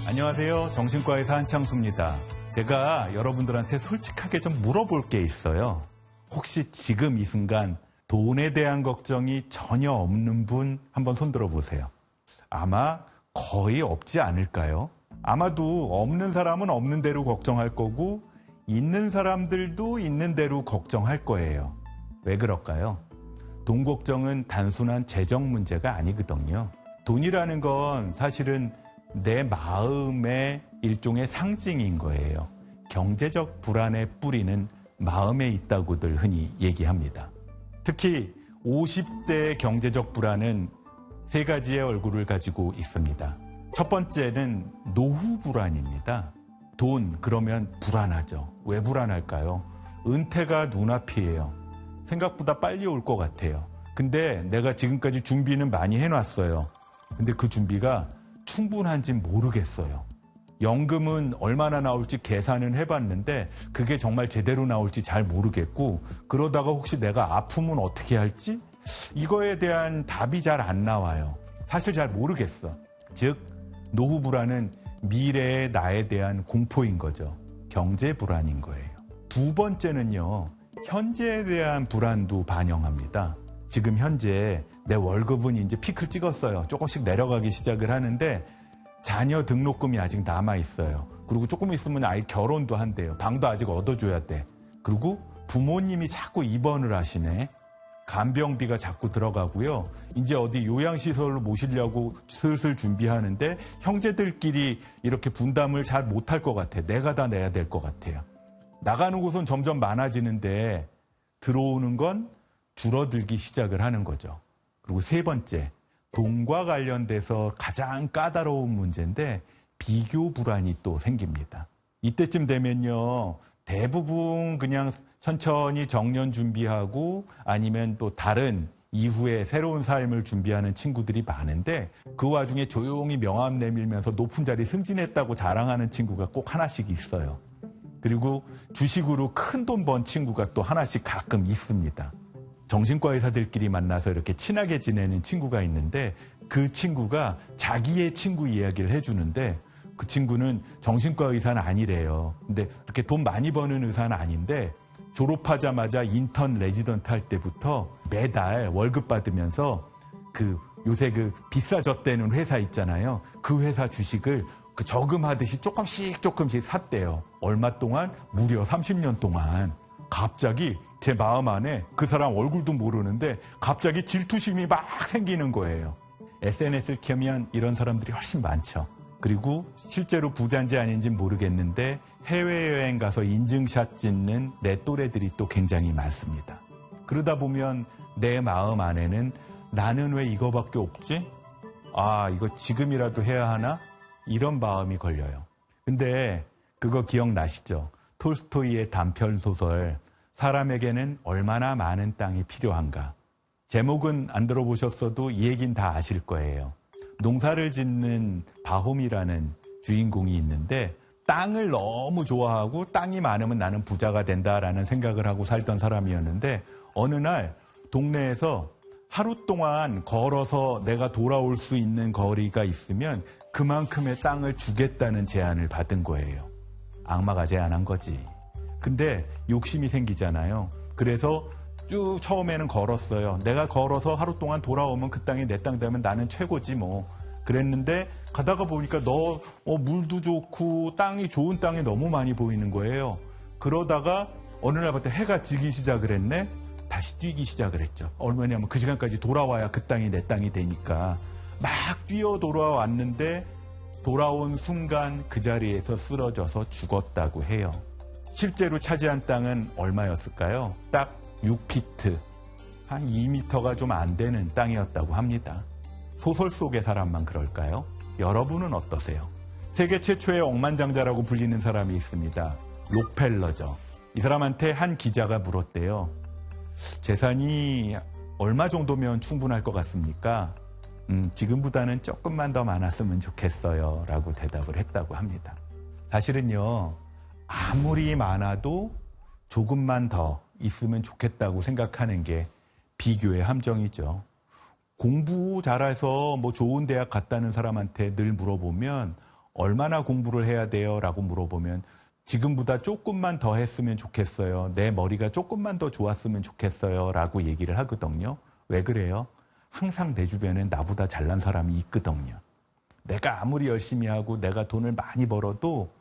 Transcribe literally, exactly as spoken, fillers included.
안녕하세요. 정신과의사 한창수입니다. 제가 여러분들한테 솔직하게 좀 물어볼 게 있어요. 혹시 지금 이 순간 돈에 대한 걱정이 전혀 없는 분 한번 손들어 보세요. 아마 거의 없지 않을까요? 아마도 없는 사람은 없는 대로 걱정할 거고 있는 사람들도 있는 대로 걱정할 거예요. 왜 그럴까요? 돈 걱정은 단순한 재정 문제가 아니거든요. 돈이라는 건 사실은 내 마음의 일종의 상징인 거예요. 경제적 불안의 뿌리는 마음에 있다고들 흔히 얘기합니다. 특히 오십 대의 경제적 불안은 세 가지의 얼굴을 가지고 있습니다. 첫 번째는 노후 불안입니다. 돈 그러면 불안하죠. 왜 불안할까요? 은퇴가 눈앞이에요. 생각보다 빨리 올 것 같아요. 근데 내가 지금까지 준비는 많이 해놨어요. 근데 그 준비가 충분한지 모르겠어요. 연금은 얼마나 나올지 계산은 해봤는데 그게 정말 제대로 나올지 잘 모르겠고 그러다가 혹시 내가 아프면 어떻게 할지 이거에 대한 답이 잘 안 나와요. 사실 잘 모르겠어. 즉 노후 불안은 미래의 나에 대한 공포인 거죠. 경제 불안인 거예요. 두 번째는요. 현재에 대한 불안도 반영합니다. 지금 현재 내 월급은 이제 피크를 찍었어요. 조금씩 내려가기 시작을 하는데 자녀 등록금이 아직 남아있어요. 그리고 조금 있으면 아이 결혼도 한대요. 방도 아직 얻어줘야 돼. 그리고 부모님이 자꾸 입원을 하시네. 간병비가 자꾸 들어가고요. 이제 어디 요양시설로 모시려고 슬슬 준비하는데 형제들끼리 이렇게 분담을 잘 못할 것 같아. 내가 다 내야 될 것 같아요. 나가는 곳은 점점 많아지는데 들어오는 건 줄어들기 시작을 하는 거죠. 그리고 세 번째, 돈과 관련돼서 가장 까다로운 문제인데 비교 불안이 또 생깁니다. 이때쯤 되면요. 대부분 그냥 천천히 정년 준비하고 아니면 또 다른 이후에 새로운 삶을 준비하는 친구들이 많은데 그 와중에 조용히 명함 내밀면서 높은 자리 승진했다고 자랑하는 친구가 꼭 하나씩 있어요. 그리고 주식으로 큰 돈 번 친구가 또 하나씩 가끔 있습니다. 정신과 의사들끼리 만나서 이렇게 친하게 지내는 친구가 있는데 그 친구가 자기의 친구 이야기를 해주는데 그 친구는 정신과 의사는 아니래요. 근데 이렇게 돈 많이 버는 의사는 아닌데 졸업하자마자 인턴 레지던트 할 때부터 매달 월급 받으면서 그 요새 그 비싸졌다는 회사 있잖아요. 그 회사 주식을 그 저금하듯이 조금씩 조금씩 샀대요. 얼마 동안? 무려 삼십 년 동안. 갑자기 제 마음 안에 그 사람 얼굴도 모르는데 갑자기 질투심이 막 생기는 거예요. 에스엔에스를 켜면 이런 사람들이 훨씬 많죠. 그리고 실제로 부자인지 아닌지 모르겠는데 해외여행 가서 인증샷 찍는 내 또래들이 또 굉장히 많습니다. 그러다 보면 내 마음 안에는 나는 왜 이거밖에 없지? 아, 이거 지금이라도 해야 하나? 이런 마음이 걸려요. 근데 그거 기억나시죠? 톨스토이의 단편소설 사람에게는 얼마나 많은 땅이 필요한가. 제목은 안 들어보셨어도 이 얘기는 다 아실 거예요. 농사를 짓는 바홈이라는 주인공이 있는데 땅을 너무 좋아하고 땅이 많으면 나는 부자가 된다라는 생각을 하고 살던 사람이었는데 어느 날 동네에서 하루 동안 걸어서 내가 돌아올 수 있는 거리가 있으면 그만큼의 땅을 주겠다는 제안을 받은 거예요. 악마가 제안한 거지. 근데 욕심이 생기잖아요. 그래서 쭉 처음에는 걸었어요. 내가 걸어서 하루 동안 돌아오면 그 땅이 내 땅 되면 나는 최고지 뭐. 그랬는데 가다가 보니까 너 어, 물도 좋고 땅이 좋은 땅이 너무 많이 보이는 거예요. 그러다가 어느 날부터 해가 지기 시작을 했네. 다시 뛰기 시작을 했죠. 얼마냐면 그 시간까지 돌아와야 그 땅이 내 땅이 되니까 막 뛰어 돌아왔는데 돌아온 순간 그 자리에서 쓰러져서 죽었다고 해요. 실제로 차지한 땅은 얼마였을까요? 딱 육 피트, 한 이 미터가 좀 안 되는 땅이었다고 합니다. 소설 속의 사람만 그럴까요? 여러분은 어떠세요? 세계 최초의 억만장자라고 불리는 사람이 있습니다. 록펠러죠. 이 사람한테 한 기자가 물었대요. 재산이 얼마 정도면 충분할 것 같습니까? 음, 지금보다는 조금만 더 많았으면 좋겠어요 라고 대답을 했다고 합니다. 사실은요, 아무리 많아도 조금만 더 있으면 좋겠다고 생각하는 게 비교의 함정이죠. 공부 잘해서 뭐 좋은 대학 갔다는 사람한테 늘 물어보면 얼마나 공부를 해야 돼요? 라고 물어보면 지금보다 조금만 더 했으면 좋겠어요. 내 머리가 조금만 더 좋았으면 좋겠어요. 라고 얘기를 하거든요. 왜 그래요? 항상 내 주변에 나보다 잘난 사람이 있거든요. 내가 아무리 열심히 하고 내가 돈을 많이 벌어도